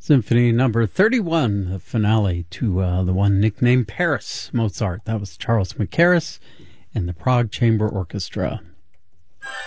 Symphony number 31, the finale to the one nicknamed Paris Mozart. That was Charles Mackerras and the Prague Chamber Orchestra.